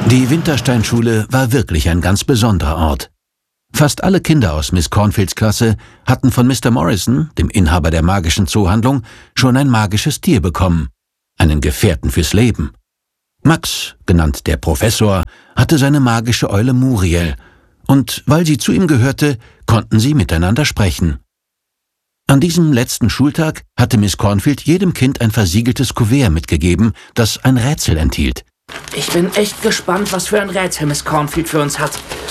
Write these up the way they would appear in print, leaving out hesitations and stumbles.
Die Wintersteinschule war wirklich ein ganz besonderer Ort. Fast alle Kinder aus Miss Cornfields Klasse hatten von Mr. Morrison, dem Inhaber der magischen Zoohandlung, schon ein magisches Tier bekommen, einen Gefährten fürs Leben. Max, genannt der Professor, hatte seine magische Eule Muriel, und weil sie zu ihm gehörte, konnten sie miteinander sprechen. An diesem letzten Schultag hatte Miss Cornfield jedem Kind ein versiegeltes Kuvert mitgegeben, das ein Rätsel enthielt. Ich bin echt gespannt, was für ein Rätsel Miss Cornfield für uns hat.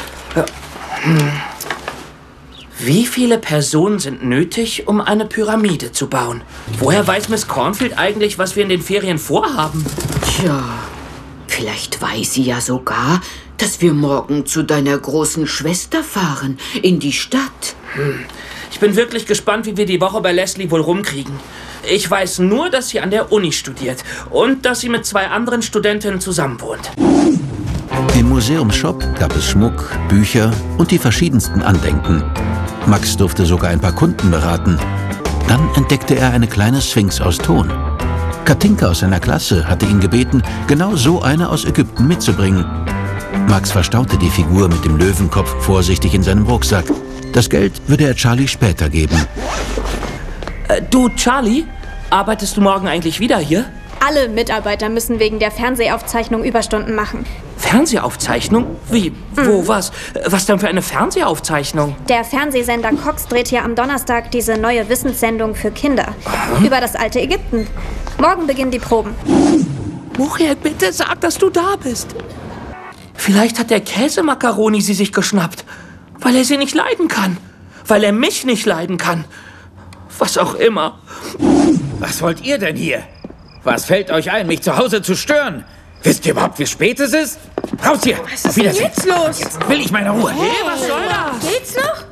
Wie viele Personen sind nötig, um eine Pyramide zu bauen? Woher weiß Miss Cornfield eigentlich, was wir in den Ferien vorhaben? Tja, vielleicht weiß sie ja sogar, dass wir morgen zu deiner großen Schwester fahren, in die Stadt. Ich bin wirklich gespannt, wie wir die Woche bei Leslie wohl rumkriegen. Ich weiß nur, dass sie an der Uni studiert und dass sie mit 2 anderen Studentinnen zusammenwohnt. Im Museumsshop gab es Schmuck, Bücher und die verschiedensten Andenken. Max durfte sogar ein paar Kunden beraten. Dann entdeckte er eine kleine Sphinx aus Ton. Katinka aus seiner Klasse hatte ihn gebeten, genau so eine aus Ägypten mitzubringen. Max verstaute die Figur mit dem Löwenkopf vorsichtig in seinem Rucksack. Das Geld würde er Charlie später geben. Du, Charlie, arbeitest du morgen eigentlich wieder hier? Alle Mitarbeiter müssen wegen der Fernsehaufzeichnung Überstunden machen. Fernseheraufzeichnung? Wie? Wo? Was? Was denn für eine Fernseheraufzeichnung? Der Fernsehsender Cox dreht hier am Donnerstag diese neue Wissenssendung für Kinder. Über das alte Ägypten. Morgen beginnen die Proben. Muriel, bitte sag, dass du da bist. Vielleicht hat der Käsemakaroni sie sich geschnappt, weil er sie nicht leiden kann. Weil er mich nicht leiden kann. Was auch immer. Was wollt ihr denn hier? Was fällt euch ein, mich zu Hause zu stören? Wisst ihr überhaupt, wie spät es ist? Raus hier! Was ist denn jetzt los? Jetzt will ich meine Ruhe. Hey, was soll das? Geht's noch?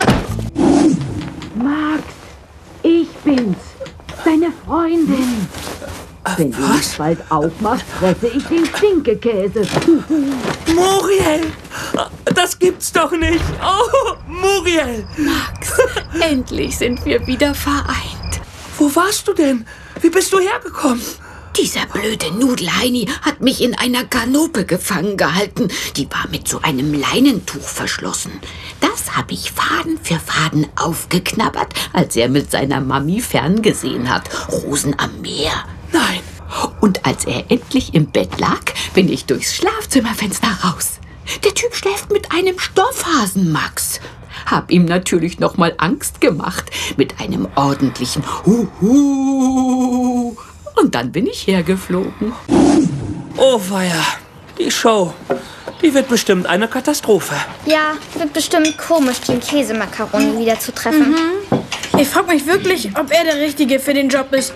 Max, ich bin's, deine Freundin. Wenn du nicht bald aufmachst, fresse ich den Stinkekäse. Muriel! Das gibt's doch nicht! Oh, Muriel! Max, endlich sind wir wieder vereint. Wo warst du denn? Wie bist du hergekommen? Dieser blöde Nudelheini hat mich in einer Kanope gefangen gehalten. Die war mit so einem Leinentuch verschlossen. Das habe ich Faden für Faden aufgeknabbert, als er mit seiner Mami ferngesehen hat. Rosen am Meer. Nein. Und als er endlich im Bett lag, bin ich durchs Schlafzimmerfenster raus. Der Typ schläft mit einem Stoffhasen, Max. Hab ihm natürlich noch mal Angst gemacht mit einem ordentlichen Huhu. Und dann bin ich hergeflogen. Oh weia, die Show. Die wird bestimmt eine Katastrophe. Ja, wird bestimmt komisch, den Käsemakaroni wieder zu treffen. Ich frage mich wirklich, ob er der Richtige für den Job ist.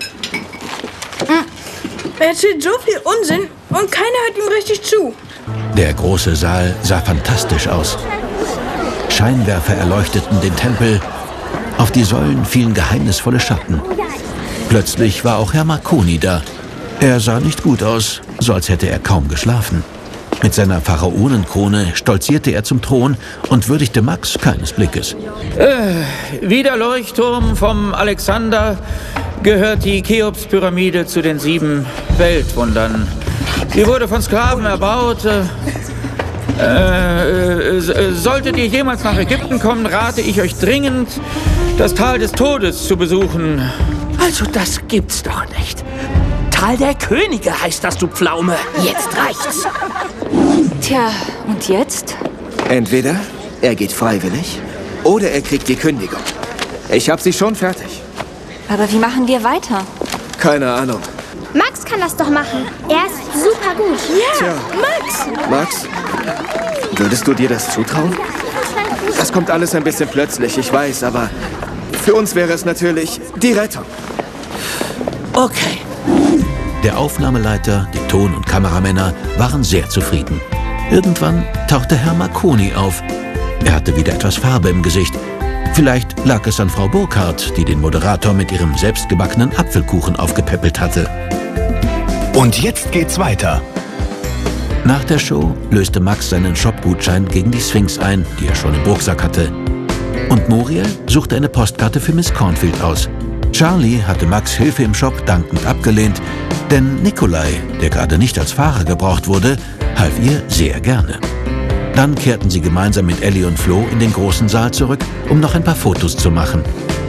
Er erzählt so viel Unsinn und keiner hört ihm richtig zu. Der große Saal sah fantastisch aus. Scheinwerfer erleuchteten den Tempel. Auf die Säulen fielen geheimnisvolle Schatten. Plötzlich war auch Herr Marconi da. Er sah nicht gut aus, so als hätte er kaum geschlafen. Mit seiner Pharaonenkrone stolzierte er zum Thron und würdigte Max keines Blickes. Wie der Leuchtturm vom Alexander gehört die Cheops-Pyramide zu den 7 Weltwundern. Sie wurde von Sklaven erbaut. Solltet ihr jemals nach Ägypten kommen, rate ich euch dringend, das Tal des Todes zu besuchen. Also das gibt's doch nicht. Tal der Könige heißt das, du Pflaume. Jetzt reicht's. Tja, und jetzt? Entweder er geht freiwillig oder er kriegt die Kündigung. Ich hab sie schon fertig. Aber wie machen wir weiter? Keine Ahnung. Max kann das doch machen. Er ist super gut. Ja, Tja. Max, würdest du dir das zutrauen? Das kommt alles ein bisschen plötzlich, ich weiß, aber für uns wäre es natürlich die Rettung. Okay. Der Aufnahmeleiter, die Ton- und Kameramänner waren sehr zufrieden. Irgendwann tauchte Herr Marconi auf. Er hatte wieder etwas Farbe im Gesicht. Vielleicht lag es an Frau Burkhardt, die den Moderator mit ihrem selbstgebackenen Apfelkuchen aufgepäppelt hatte. Und jetzt geht's weiter. Nach der Show löste Max seinen Shop-Gutschein gegen die Sphinx ein, die er schon im Rucksack hatte. Und Muriel suchte eine Postkarte für Miss Cornfield aus. Charlie hatte Max' Hilfe im Shop dankend abgelehnt. Denn Nikolai, der gerade nicht als Fahrer gebraucht wurde, half ihr sehr gerne. Dann kehrten sie gemeinsam mit Ellie und Flo in den großen Saal zurück, um noch ein paar Fotos zu machen.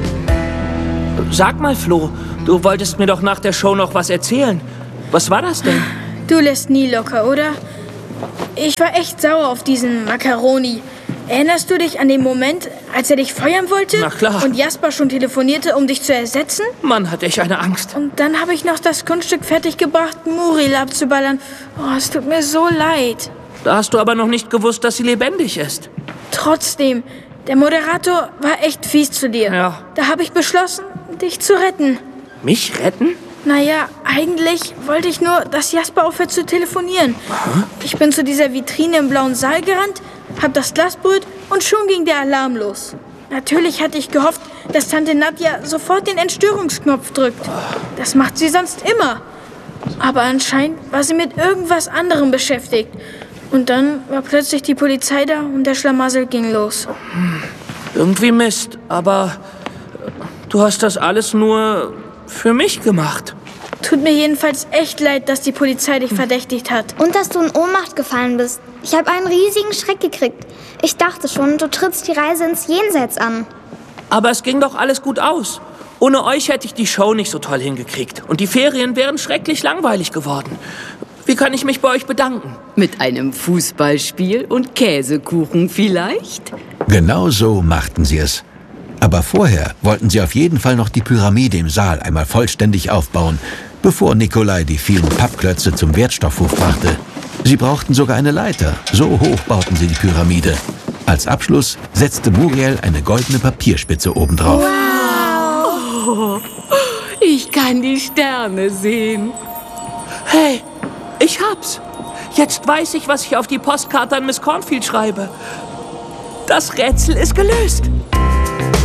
Sag mal, Flo, du wolltest mir doch nach der Show noch was erzählen. Was war das denn? Du lässt nie locker, oder? Ich war echt sauer auf diesen Macaroni. Erinnerst du dich an den Moment, als er dich feuern wollte? Na klar. Und Jasper schon telefonierte, um dich zu ersetzen? Mann, hatte ich eine Angst. Und dann habe ich noch das Kunststück fertiggebracht, Muriel abzuballern. Oh, es tut mir so leid. Da hast du aber noch nicht gewusst, dass sie lebendig ist. Trotzdem, der Moderator war echt fies zu dir. Ja. Da habe ich beschlossen, dich zu retten. Mich retten? Naja, eigentlich wollte ich nur, dass Jasper aufhört zu telefonieren. Aha. Ich bin zu dieser Vitrine im blauen Saal gerannt, hab das Glas berührt und schon ging der Alarm los. Natürlich hatte ich gehofft, dass Tante Nadja sofort den Entstörungsknopf drückt. Das macht sie sonst immer. Aber anscheinend war sie mit irgendwas anderem beschäftigt. Und dann war plötzlich die Polizei da und der Schlamassel ging los. Irgendwie Mist, aber du hast das alles nur für mich gemacht. Tut mir jedenfalls echt leid, dass die Polizei dich verdächtigt hat. Und dass du in Ohnmacht gefallen bist. Ich habe einen riesigen Schreck gekriegt. Ich dachte schon, du trittst die Reise ins Jenseits an. Aber es ging doch alles gut aus. Ohne euch hätte ich die Show nicht so toll hingekriegt. Und die Ferien wären schrecklich langweilig geworden. Wie kann ich mich bei euch bedanken? Mit einem Fußballspiel und Käsekuchen vielleicht? Genau so machten sie es. Aber vorher wollten sie auf jeden Fall noch die Pyramide im Saal einmal vollständig aufbauen, bevor Nikolai die vielen Pappklötze zum Wertstoffhof brachte. Sie brauchten sogar eine Leiter, so hoch bauten sie die Pyramide. Als Abschluss setzte Muriel eine goldene Papierspitze obendrauf. Wow! Ich kann die Sterne sehen. Hey, ich hab's. Jetzt weiß ich, was ich auf die Postkarte an Miss Cornfield schreibe. Das Rätsel ist gelöst.